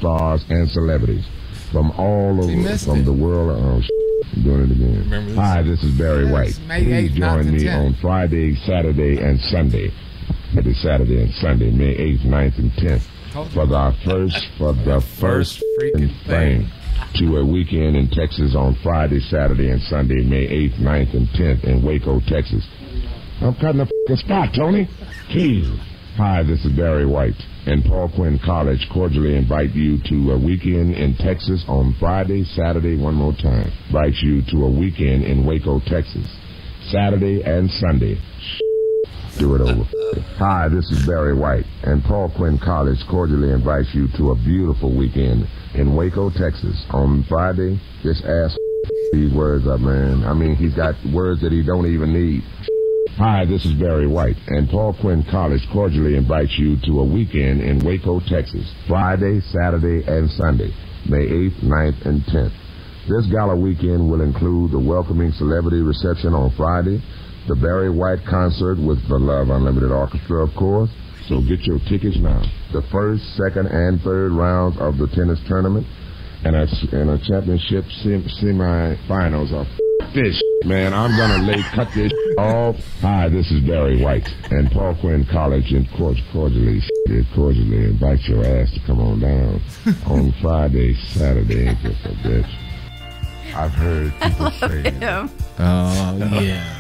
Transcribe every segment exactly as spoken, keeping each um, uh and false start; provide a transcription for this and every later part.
stars and celebrities from all over, from it. the world. Oh, I'm doing it again. This? Hi, this is Barry Yes, White. May Please eighth, join me tenth. on Friday, Saturday, and Sunday. Friday, Saturday, and Sunday, May eighth, ninth, and tenth. For the first, for the first freaking thing. To a weekend in Texas on Friday, Saturday, and Sunday, May eighth, ninth, and tenth in Waco, Texas. I'm cutting the f***ing spot, Tony. Jeez. Hi, this is Barry White, and Paul Quinn College cordially invite you to a weekend in Texas on Friday, Saturday, one more time. Invite you to a weekend in Waco, Texas, Saturday and Sunday. Do it over. Hi, this is Barry White, and Paul Quinn College cordially invites you to a beautiful weekend in Waco, Texas on Friday. Just ask these words up, man. I mean, he's got words that he don't even need. Hi, this is Barry White, and Paul Quinn College cordially invites you to a weekend in Waco, Texas, Friday, Saturday, and Sunday, May eighth, ninth, and tenth. This gala weekend will include the welcoming celebrity reception on Friday, the Barry White concert with the Love Unlimited Orchestra, of course, so get your tickets now. The first, second, and third rounds of the tennis tournament and a, and a championship sem- semi-finals are this, man. I'm going to lay cut this off. Hi, this is Barry White, and Paul Quinn College and cordially, cordially invite your ass to come on down on Friday, Saturday, and just a bitch. I've heard people say him. Oh, yeah.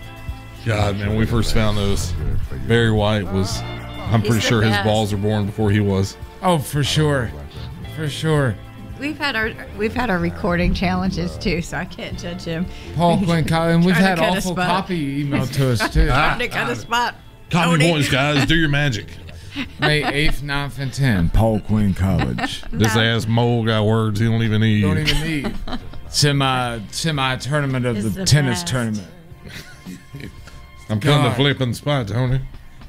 God, man, when we first found those, Barry White was, I'm pretty sure his balls were born before he was. Oh, for sure. For sure. We've had our we've had our recording challenges too, so I can't judge him. Paul Quinn College, and we've Trying had to cut a awful spot. copy emailed to us, too. Trying to cut a spot. Copy Tony. points, guys. Do your magic. May eighth, ninth, and tenth, Paul Quinn College. This ass mole got words he don't even need. Don't even need. Semi, semi tournament of This the, is the tennis best. tournament. I'm kind God. of flipping spot, Tony.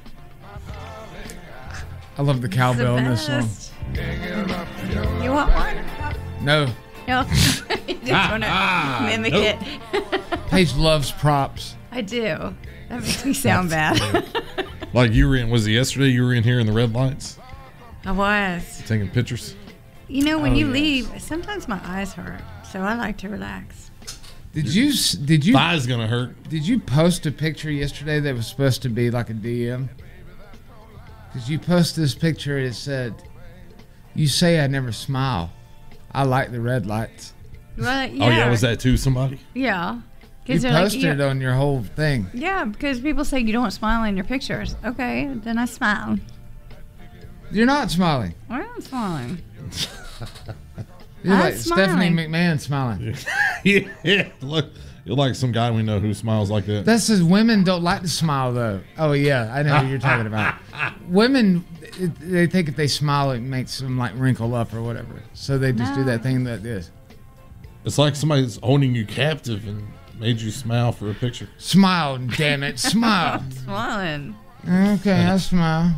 I love the It's cowbell the in this song. best. You want one? No, No. You just want to mimic Nope. it. Paige loves props. I do. That makes me sound bad. Like you were in, was it yesterday you were in here in the red lights I was. taking pictures? You know, when Oh, you yes. leave, sometimes my eyes hurt, so I like to relax. Did you s- did you Thigh's gonna hurt. did you post a picture yesterday that was supposed to be like a D M? Because you posted this picture. It said, "You say I never smile. I like the red lights." Well, yeah. Oh yeah, was that to somebody? Yeah. You 'Cause they're like, posted you- it on your whole thing. Yeah, because people say you don't smile in your pictures. Okay, then I smile. You're not smiling. Well, I'm smiling. You're I'm like Stephanie smiling. McMahon smiling. Yeah, look, you're like some guy we know who smiles like that. That says women don't like to smile though. Oh yeah, I know who you're talking about. Women, it, they think if they smile, it makes them like wrinkle up or whatever. So they just do No. that thing that is. It's like somebody's holding you captive and made you smile for a picture. Smile, damn it, smile. Smiling. Okay, I smile.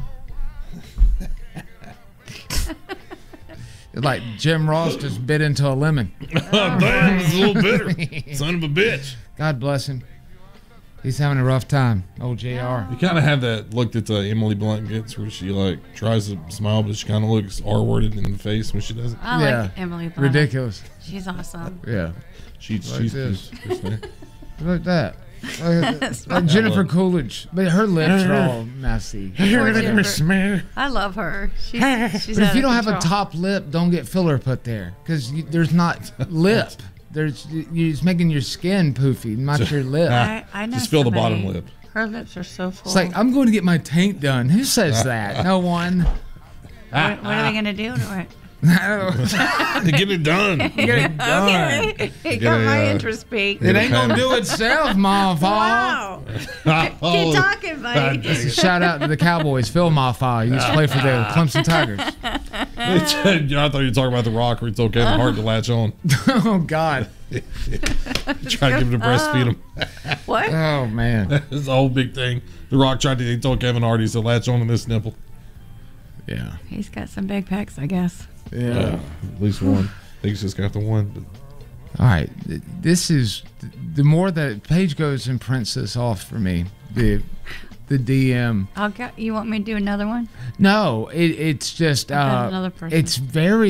It's like Jim Ross just bit into a lemon. Damn, it's a little bitter. Son of a bitch. God bless him. He's having a rough time. Old J R. You kind of have that look that uh, Emily Blunt gets where she like tries to smile, but she kind of looks R-worded in the face when she does it. I Yeah. like Emily Blunt. Ridiculous. She's awesome. Yeah. She, Like she's this. she's there. Look at that. Like, like Jennifer Coolidge. But her lips are all messy. Poor Jennifer. smear. I love her. She's, she's But if out you of don't have a control. top lip, don't get filler put there. Because there's not lip. There's You're just making your skin poofy, not your lip. I, I know Just feel the bottom somebody- lip. Her lips are so full. It's like, I'm going to get my taint done. Who says that? No one. what, what are they going to do to it? To get it done. Get it done. Okay. It Get got a, my uh, interest peaked. It ain't gonna do itself, motherfucker. Wow. Oh, Keep talking, buddy. That's a shout out to the Cowboys. Phil Maffa. He used to play for the Clemson Tigers. I thought you were talking about the Rock, where it's okay, the hard to latch on. Oh God. Try to give him to breastfeed him. What? Oh man. It's a whole big thing. The Rock tried to. He told Kevin Hart, he said, latch on to this nipple. Yeah. He's got some big pecs, I guess. Yeah. Uh, at least one. I think he's just got the one. But All right. th- This is the more that Paige goes and prints this off for me. The the D M. I'll get, you want me to do another one? No, it, it's just I've got uh, another person. it's very